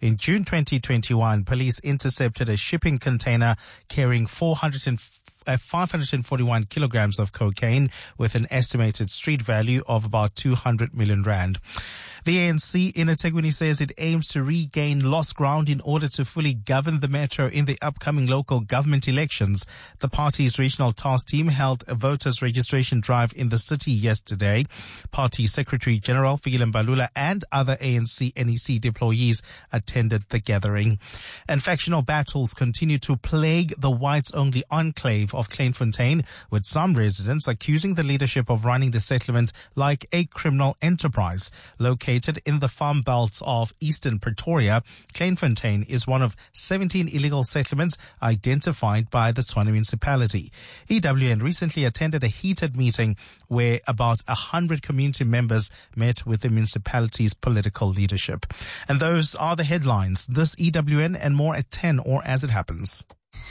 In June 2021, police intercepted a shipping container carrying 541 kilograms of cocaine with an estimated street value of about 200 million rand. The ANC in eThekwini says it aims to regain lost ground in order to fully govern the metro in the upcoming local government elections. The party's regional task team held a voters registration drive in the city yesterday. Party Secretary General Fikile Mbalula and other ANC NEC deployees attended the gathering. And factional battles continue to plague the whites-only enclave of Kleinfontein, with some residents accusing the leadership of running the settlement like a criminal enterprise. Located in the farm belt of eastern Pretoria, Kleinfontein is one of 17 illegal settlements identified by the Tshwane municipality. EWN recently attended a heated meeting where about 100 community members met with the municipality's political leadership. And those are the headlines. This EWN and more at 10 or as it happens.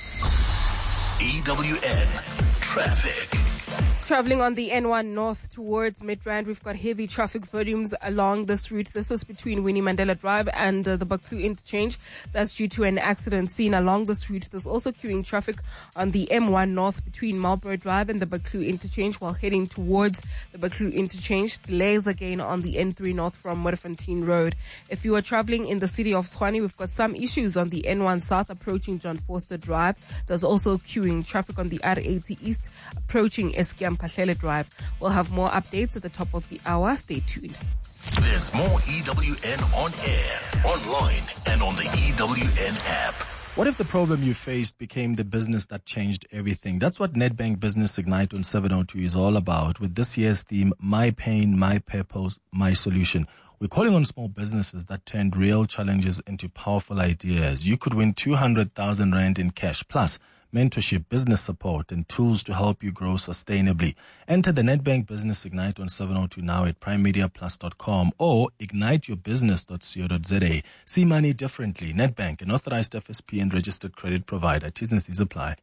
EWN Traffic. Traveling on the N1 north towards Midrand, we've got heavy traffic volumes along this route. This is between Winnie Mandela Drive and the Buccleuch interchange. That's due to an accident seen along this route. There's also queuing traffic on the M1 north between Marlborough Drive and the Buccleuch interchange while heading towards the Buccleuch interchange. Delays again on the N3 north from Modderfontein Road. If you are traveling in the city of Tshwane, we've got some issues on the N1 south approaching John Vorster Drive. There's also queuing traffic on the R80 east approaching Eskom Pahlele Drive. We'll have more updates at the top of the hour. Stay tuned. There's more EWN on air, online, and on the EWN app. What if the problem you faced became the business that changed everything? That's what Nedbank Business Ignite on 702 is all about, with this year's theme, My Pain, My Purpose, My Solution. We're calling on small businesses that turned real challenges into powerful ideas. You could win 200,000 Rand in cash, plus mentorship, business support, and tools to help you grow sustainably. Enter the Nedbank Business Ignite on 702 now at primemediaplus.com or igniteyourbusiness.co.za. See money differently. Nedbank, an authorized FSP and registered credit provider. T's and C's apply.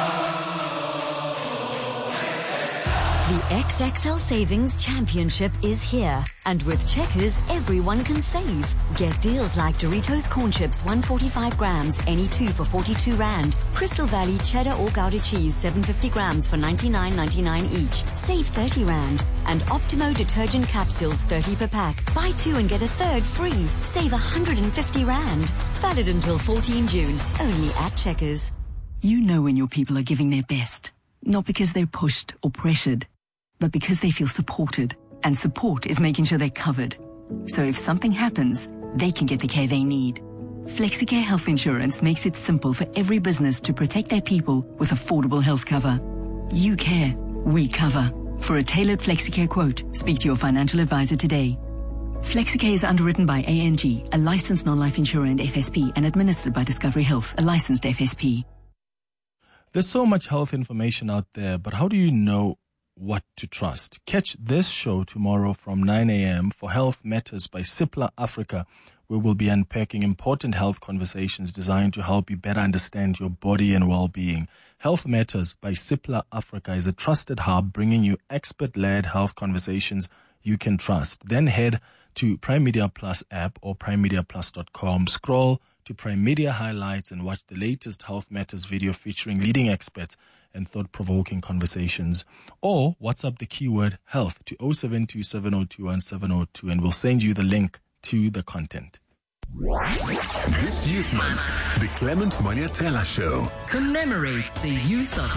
The XXL Savings Championship is here. And with Checkers, everyone can save. Get deals like Doritos Corn Chips, 145 grams, any two for 42 Rand. Crystal Valley Cheddar or Gouda Cheese, 750 grams for 99.99 each. Save 30 Rand. And Optimo Detergent Capsules, 30 per pack. Buy two and get a third free. Save 150 Rand. Valid until 14 June. Only at Checkers. You know when your people are giving their best. Not because they're pushed or pressured, but because they feel supported. And support is making sure they're covered. So if something happens, they can get the care they need. FlexiCare Health Insurance makes it simple for every business to protect their people with affordable health cover. You care, we cover. For a tailored FlexiCare quote, speak to your financial advisor today. FlexiCare is underwritten by ANG, a licensed non-life insurer and FSP, and administered by Discovery Health, a licensed FSP. There's so much health information out there, but how do you know what to trust? Catch this show tomorrow from 9 a.m. for Health Matters by Cipla Africa, where we'll be unpacking important health conversations designed to help you better understand your body and well-being. Health Matters by Cipla Africa is a trusted hub bringing you expert-led health conversations you can trust. Then head to Prime Media Plus app or primemediaplus.com. Scroll to Prime Media Highlights and watch the latest Health Matters video featuring leading experts and thought-provoking conversations. Or WhatsApp the keyword health to 0727021702 and we'll send you the link to the content. This Youth Month, the Clement Moniatella Show commemorates the youth of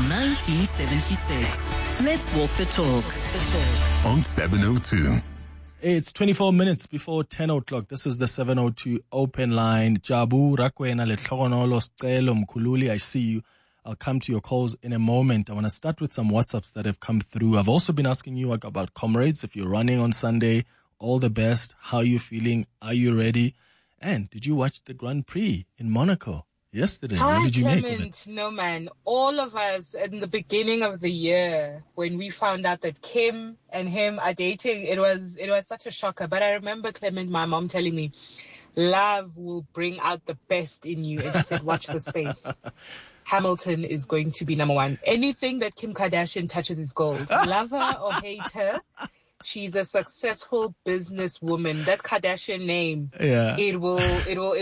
1976. Let's walk the talk. On 702. It's 24 minutes before 10 o'clock. This is the 702 open line. Jabu, Rakwena, Letlogonolo, Stelo, Mkululi, I see you. I'll come to your calls in a moment. I want to start with some WhatsApps that have come through. I've also been asking you about comrades. If you're running on Sunday, all the best. How are you feeling? Are you ready? And did you watch the Grand Prix in Monaco yesterday? What did you make of it? No, man. All of us in the beginning of the year, when we found out that Kim and him are dating, it was such a shocker. But I remember Clement, my mom, telling me, love will bring out the best in you. And she said, watch the space. Hamilton is going to be number one. Anything that Kim Kardashian touches is gold. Love her or hate her, she's a successful businesswoman. That Kardashian name, it will